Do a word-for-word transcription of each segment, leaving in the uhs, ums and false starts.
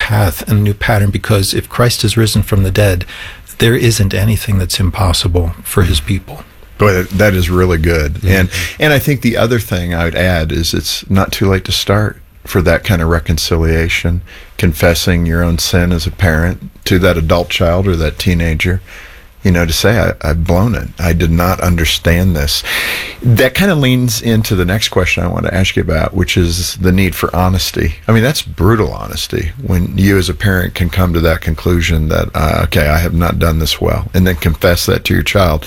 path and a new pattern, because if Christ is risen from the dead, there isn't anything that's impossible for his people. Boy, that, that is really good. Mm-hmm. And and I think the other thing I would add is it's not too late to start for that kind of reconciliation, confessing your own sin as a parent to that adult child or that teenager. You know, to say, I, I've blown it. I did not understand this. That kind of leans into the next question I want to ask you about, which is the need for honesty. I mean, that's brutal honesty when you as a parent can come to that conclusion that, uh, okay, I have not done this well, and then confess that to your child.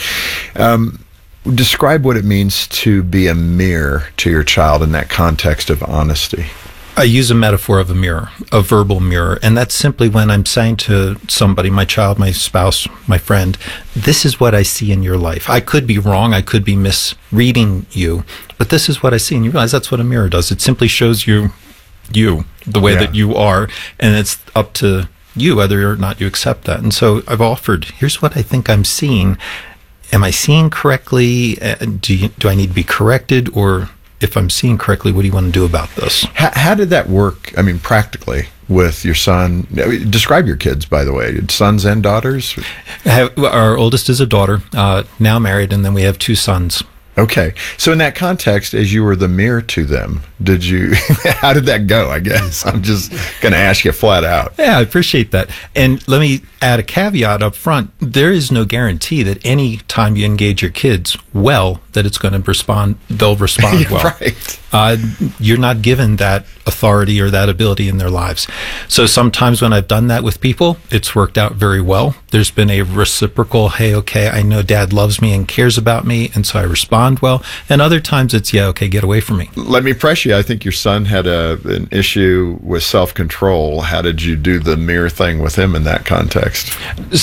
Um, describe what it means to be a mirror to your child in that context of honesty. I use a metaphor of a mirror, a verbal mirror, and that's simply when I'm saying to somebody, my child, my spouse, my friend, this is what I see in your life. I could be wrong, I could be misreading you, but this is what I see, and you realize that's what a mirror does. It simply shows you you, the way yeah. that you are, and it's up to you whether or not you accept that. And so I've offered, here's what I think I'm seeing. Am I seeing correctly? Do you, do I need to be corrected, or if I'm seeing correctly, what do you want to do about this? How, how did that work, I mean, practically with your son? Describe your kids, by the way, sons and daughters? Have, our oldest is a daughter, uh, now married, and then we have two sons. Okay. So in that context, as you were the mirror to them, did you, how did that go, I guess? I'm just going to ask you flat out. Yeah, I appreciate that. And let me add a caveat up front. There is no guarantee that any time you engage your kids well, that it's going to respond, they'll respond well. Right. Uh, you're not given that authority or that ability in their lives. So sometimes when I've done that with people, it's worked out very well. There's been a reciprocal, hey, okay, I know dad loves me and cares about me, and so I respond well. And other times it's, yeah, okay, get away from me. Let me press you. I think your son had a an issue with self-control. How did you do the mirror thing with him in that context?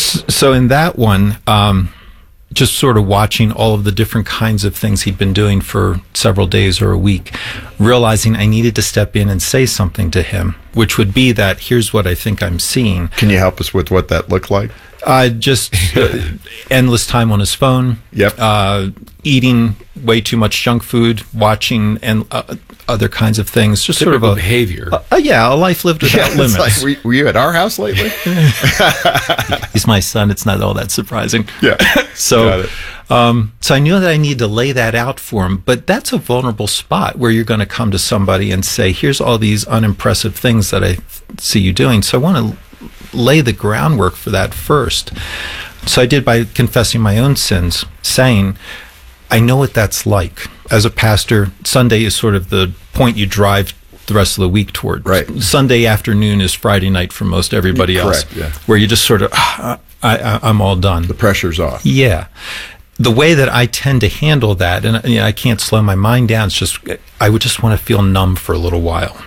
So in that one, um, just sort of watching all of the different kinds of things he'd been doing for several days or a week, realizing I needed to step in and say something to him, which would be that, here's what I think I'm seeing. Can you help us with what that looked like? Uh, just uh, endless time on his phone. Yep. Uh, eating way too much junk food, watching and uh, other kinds of things. Just Typical sort of a behavior. Uh, uh, yeah, a life lived without yeah, limits. Like, were, were you at our house lately? He's my son. It's not all that surprising. Yeah. So, um, so I knew that I needed to lay that out for him. But that's a vulnerable spot where you're going to come to somebody and say, "Here's all these unimpressive things that I th- see you doing." So I want to lay the groundwork for that first. So I did by confessing my own sins, saying, I know what that's like. As a pastor, Sunday is sort of the point you drive the rest of the week toward. Right. Sunday afternoon is Friday night for most everybody Correct, else, yeah. where you just sort of, ah, I, I, I'm all done. The pressure's off. Yeah. The way that I tend to handle that, and you know, I can't slow my mind down, it's just, I would just want to feel numb for a little while.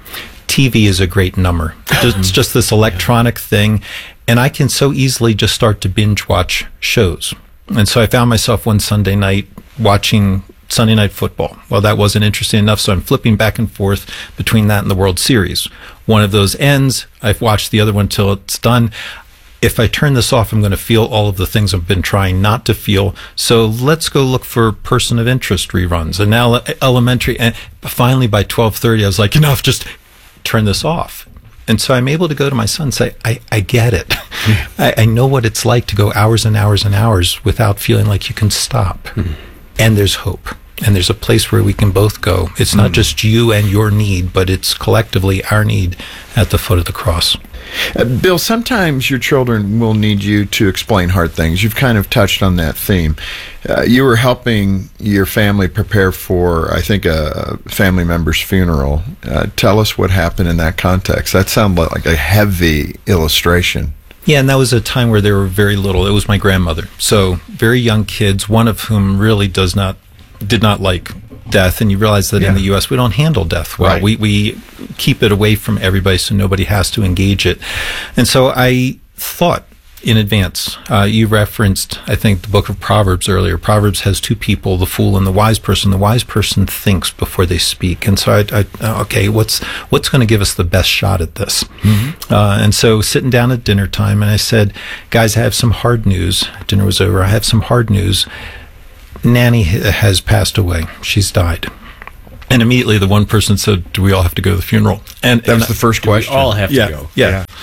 T V is a great number. It's just this electronic thing, and I can so easily just start to binge watch shows. And so I found myself one Sunday night watching Sunday Night Football. Well, that wasn't interesting enough, so I'm flipping back and forth between that and the World Series. One of those ends, I've watched the other one till it's done. If I turn this off, I'm going to feel all of the things I've been trying not to feel. So let's go look for Person of Interest reruns. And now Elementary, and finally by twelve thirty, I was like, enough, just turn this off. And so I'm able to go to my son and say, I, I get it. I, I know what it's like to go hours and hours and hours without feeling like you can stop. Mm. And there's hope. And there's a place where we can both go. It's not mm. just you and your need, but it's collectively our need at the foot of the cross. Uh, Bill, sometimes your children will need you to explain hard things. You've kind of touched on that theme. Uh, you were helping your family prepare for, I think, a family member's funeral. Uh, tell us what happened in that context. That sounded like a heavy illustration. Yeah, and that was a time where they were very little. It was my grandmother. So very young kids, one of whom really does not, did not like death, and you realize that yeah. in the U S we don't handle death well. Right. We we keep it away from everybody so nobody has to engage it. And so I thought in advance. Uh, you referenced, I think, the book of Proverbs earlier. Proverbs has two people, the fool and the wise person. The wise person thinks before they speak. And so I, I okay, what's what's going to give us the best shot at this? Mm-hmm. Uh, and so sitting down at dinner time, and I said, guys, I have some hard news. Dinner was over. I have some hard news. Nanny has passed away. She's died. And immediately the one person said, do we all have to go to the funeral? And that and was the first question. We all have yeah, to go. Yeah. yeah.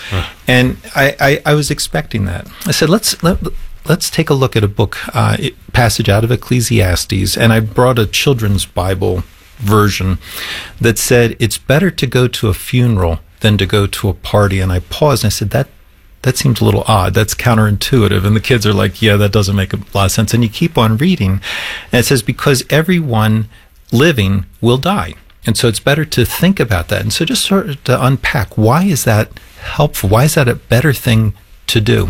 And I, I, I was expecting that. I said, let's let, let's take a look at a book uh, passage out of Ecclesiastes, and I brought a children's Bible version that said it's better to go to a funeral than to go to a party. And I paused and I said, that that seems a little odd. That's counterintuitive. And the kids are like, yeah, that doesn't make a lot of sense. And you keep on reading, and it says, because everyone living will die. And so it's better to think about that. And so just sort of to unpack, why is that helpful? Why is that a better thing to do?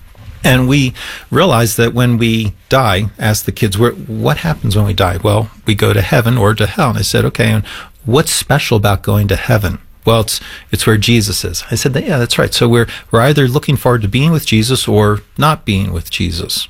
And we realized that when we die, asked the kids, what happens when we die? Well, we go to heaven or to hell. And I said, okay, and what's special about going to heaven? Well, it's it's where Jesus is. I said, yeah, that's right. So we're we're either looking forward to being with Jesus or not being with Jesus.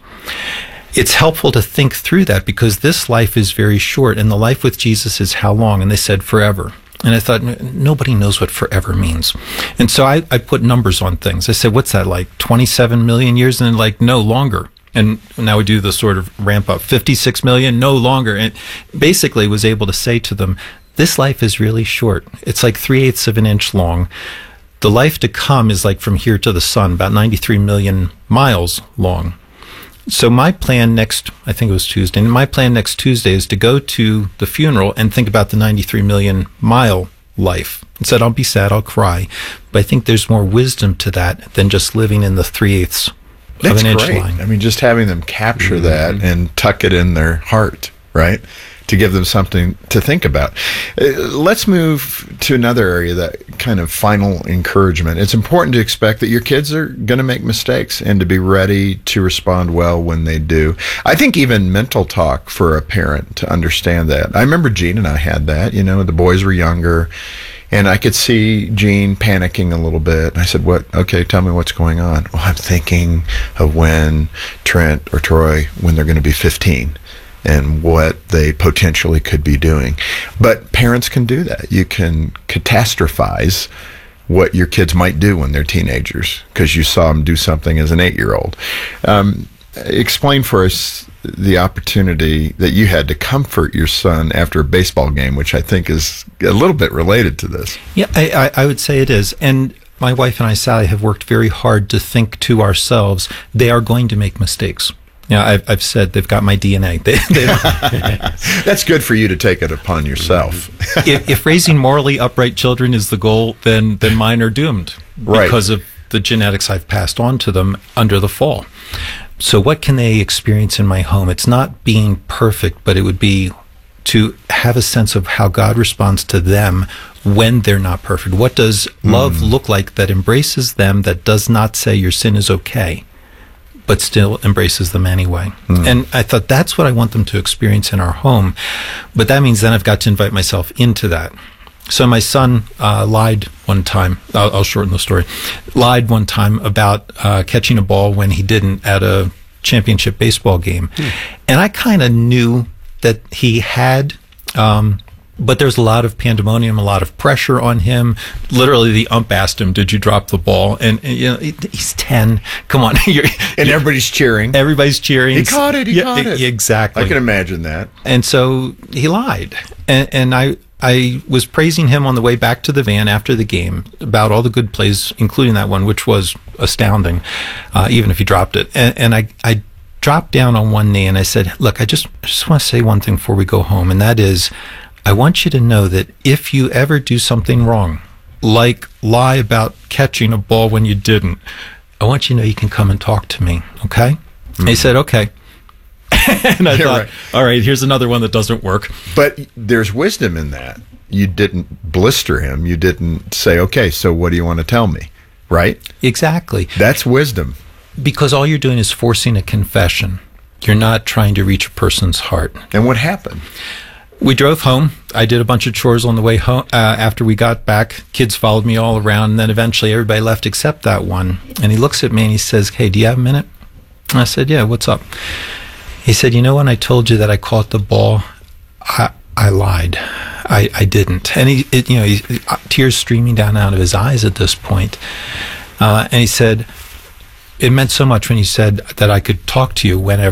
It's helpful to think through that because this life is very short, and the life with Jesus is how long? And they said forever. And I thought, nobody knows what forever means. And so I, I put numbers on things. I said, what's that, like twenty-seven million years? And like, no, longer. And now we do the sort of ramp up, fifty-six million, no longer. And basically was able to say to them, this life is really short. It's like three-eighths of an inch long. The life to come is like from here to the sun, about ninety-three million miles long. So my plan next, I think it was Tuesday, and my plan next Tuesday is to go to the funeral and think about the ninety-three million mile life. Instead, I'll be sad, I'll cry. But I think there's more wisdom to that than just living in the three-eighths of an inch great. line. I mean, just having them capture mm-hmm. that and tuck it in their heart, right? To give them something to think about. Uh, let's move to another area, that kind of final encouragement. It's important to expect that your kids are going to make mistakes and to be ready to respond well when they do. I think even mental talk for a parent to understand that. I remember Gene and I had that. You know, the boys were younger, and I could see Gene panicking a little bit. I said, "What? Okay, tell me what's going on." Well, I'm thinking of when Trent or Troy, when they're going to be fifteen. And what they potentially could be doing. But parents can do that. You can catastrophize what your kids might do when they're teenagers because you saw them do something as an eight-year-old. Um, explain for us the opportunity that you had to comfort your son after a baseball game, which I think is a little bit related to this. Yeah, I, I, I would say it is. And my wife and I, Sally, have worked very hard to think to ourselves, they are going to make mistakes. Yeah, I've, I've said they've got my D N A. They, they That's good for you to take it upon yourself. if, if raising morally upright children is the goal, then then mine are doomed right. because of the genetics I've passed on to them under the fall. So what can they experience in my home? It's not being perfect, but it would be to have a sense of how God responds to them when they're not perfect. What does love mm. look like that embraces them, that does not say your sin is okay, but still embraces them anyway. Mm. And I thought that's what I want them to experience in our home. But that means then I've got to invite myself into that. So my son uh, lied one time, I'll, I'll shorten the story, lied one time about uh, catching a ball when he didn't at a championship baseball game. Mm. And I kind of knew that he had, um, but there's a lot of pandemonium, a lot of pressure on him. Literally, the ump asked him, "Did you drop the ball?" And, and you know, he's ten. Come on, you're, and everybody's cheering. Everybody's cheering. He caught it. He yeah, caught it. Exactly. I can imagine that. And so he lied, and, and I I was praising him on the way back to the van after the game about all the good plays, including that one, which was astounding, uh, even if he dropped it. And, and I I dropped down on one knee and I said, "Look, I just I just want to say one thing before we go home, and that is, I want you to know that if you ever do something wrong, like lie about catching a ball when you didn't, I want you to know you can come and talk to me, okay?" Mm-hmm. And he said, "Okay." And I yeah, thought, right. all right, here's another one that doesn't work. But there's wisdom in that. You didn't blister him. You didn't say, "Okay, so what do you want to tell me?" Right? Exactly. That's wisdom. Because all you're doing is forcing a confession. You're not trying to reach a person's heart. And what happened? We drove home. I did a bunch of chores on the way home. Uh, after we got back, kids followed me all around. And then eventually everybody left except that one. And he looks at me and he says, "Hey, do you have a minute?" And I said, "Yeah, what's up?" He said, "You know, when I told you that I caught the ball, I, I lied. I, I didn't." And he, it, you know, he, tears streaming down out of his eyes at this point. Uh, and he said, "It meant so much when you said that I could talk to you whenever."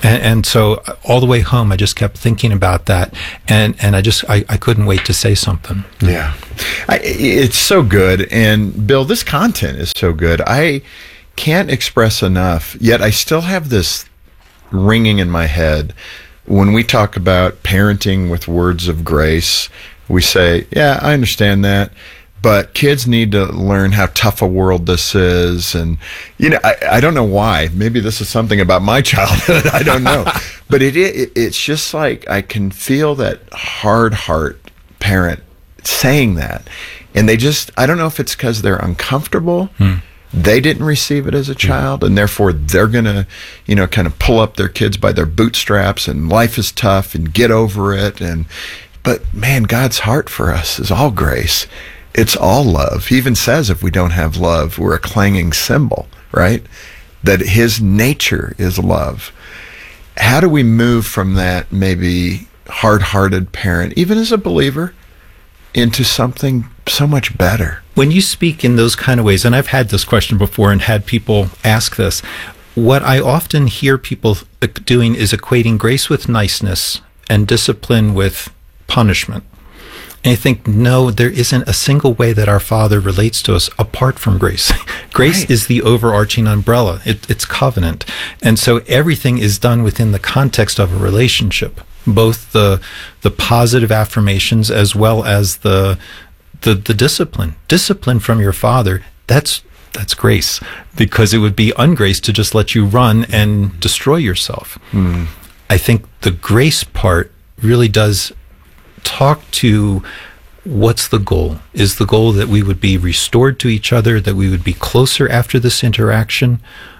And, and so all the way home, I just kept thinking about that, and, and I just I, I couldn't wait to say something. Yeah, I, it's so good. And Bill, this content is so good. I can't express enough, yet I still have this ringing in my head. When we talk about parenting with words of grace, we say, yeah, I understand that. But kids need to learn how tough a world this is. And, you know, I, I don't know why. Maybe this is something about my childhood. I don't know. But it, it it's just like I can feel that hard heart parent saying that. And they just, I don't know if it's because they're uncomfortable. Hmm. They didn't receive it as a child, and therefore they're going to, you know, kind of pull up their kids by their bootstraps, and life is tough and get over it. And, but man, God's heart for us is all grace. It's all love. He even says if we don't have love, we're a clanging cymbal, right? That his nature is love. How do we move from that maybe hard-hearted parent, even as a believer, into something so much better? When you speak in those kind of ways, and I've had this question before and had people ask this, what I often hear people doing is equating grace with niceness and discipline with punishment. And I think, no, there isn't a single way that our Father relates to us apart from grace. Grace right. is the overarching umbrella. It, it's covenant. And so everything is done within the context of a relationship, both the the positive affirmations as well as the the, the discipline. Discipline from your Father, that's that's grace, because it would be ungrace to just let you run and destroy yourself. Mm. I think the grace part really does talk to what's the goal. Is the goal that we would be restored to each other, that we would be closer after this interaction?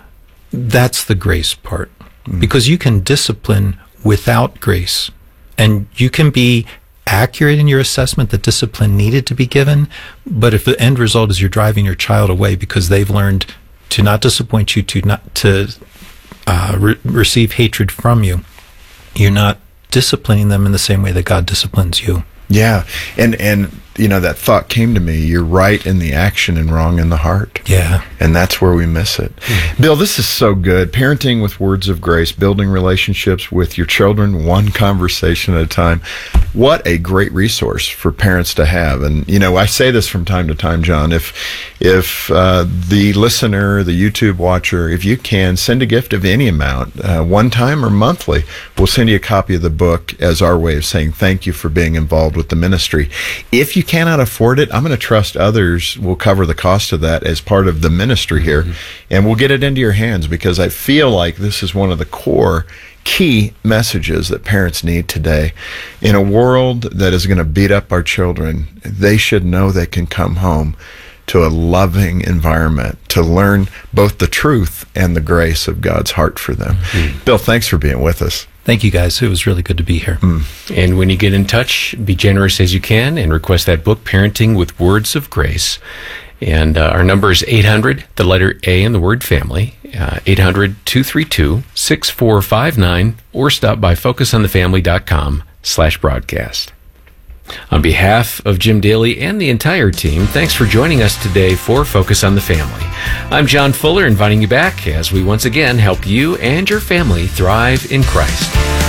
That's the grace part. Mm. Because you can discipline without grace, and you can be accurate in your assessment that discipline needed to be given, but if the end result is you're driving your child away because they've learned to not disappoint you, to not to uh, re- receive hatred from you, you're not disciplining them in the same way that God disciplines you. Yeah. And, and, you know, that thought came to me. You're right in the action and wrong in the heart. Yeah. And that's where we miss it. Mm-hmm. Bill, this is so good. Parenting with words of grace, building relationships with your children, one conversation at a time. What a great resource for parents to have. And, you know, I say this from time to time, John, if, if, uh, the listener, the YouTube watcher, if you can send a gift of any amount, uh, one time or monthly, we'll send you a copy of the book as our way of saying thank you for being involved with the ministry. If you cannot afford it, I'm going to trust others will cover the cost of that as part of the ministry here, mm-hmm. and we'll get it into your hands, because I feel like this is one of the core key messages that parents need today. In a world that is going to beat up our children, they should know they can come home to a loving environment to learn both the truth and the grace of God's heart for them. Mm-hmm. Bill, thanks for being with us. Thank you, guys. It was really good to be here. Mm. And when you get in touch, be generous as you can and request that book, Parenting with Words of Grace. And uh, our number is eight hundred, the letter A and the word family, uh, eight hundred, two three two, six four five nine, or stop by focusonthefamily.com slash broadcast. On behalf of Jim Daly and the entire team, thanks for joining us today for Focus on the Family. I'm John Fuller, inviting you back as we once again help you and your family thrive in Christ.